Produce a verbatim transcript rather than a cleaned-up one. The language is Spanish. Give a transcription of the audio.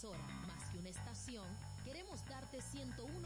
emisora más que una estación, queremos darte ciento uno